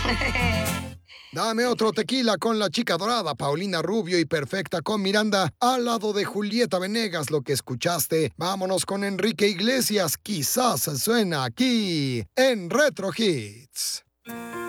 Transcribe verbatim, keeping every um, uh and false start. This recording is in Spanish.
Dame otro tequila con la chica dorada, Paulina Rubio y Perfecta con Miranda, al lado de Julieta Venegas, lo que escuchaste. Vámonos con Enrique Iglesias, quizás suena aquí en Retro Hits.